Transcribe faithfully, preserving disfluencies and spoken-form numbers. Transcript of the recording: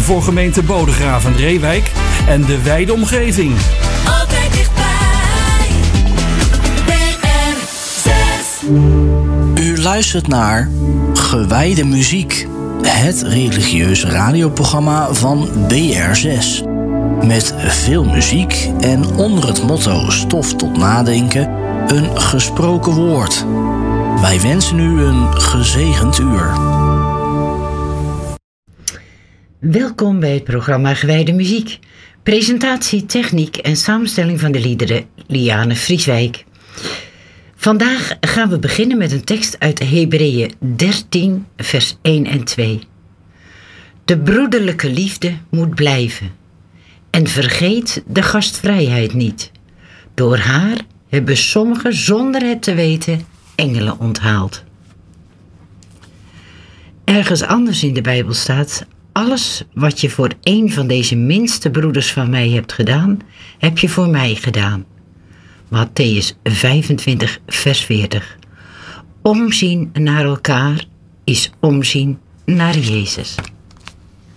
voor gemeente Bodegraven-Reewijk en de wijde omgeving. Altijd dichtbij. B R zes. U luistert naar Gewijde Muziek, het religieuze radioprogramma van B R zes. Met veel muziek en onder het motto stof tot nadenken een gesproken woord. Wij wensen u een gezegend uur. Welkom bij het programma Gewijde Muziek. Presentatie, techniek en samenstelling van de liederen Liane Vrieswijk. Vandaag gaan we beginnen met een tekst uit Hebreeën dertien, vers één en twee. De broederlijke liefde moet blijven. En vergeet de gastvrijheid niet. Door haar hebben sommigen zonder het te weten engelen onthaald. Ergens anders in de Bijbel staat: alles wat je voor een van deze minste broeders van mij hebt gedaan, heb je voor mij gedaan. Mattheüs vijfentwintig, vers veertig. Omzien naar elkaar is omzien naar Jezus.